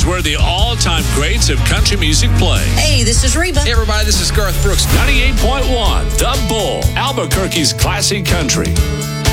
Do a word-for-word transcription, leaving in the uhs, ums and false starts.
is where the all-time greats of country music play. Hey, this is Reba. Hey, everybody, this is Garth Brooks. ninety-eight point one, The Bull, Albuquerque's classic country.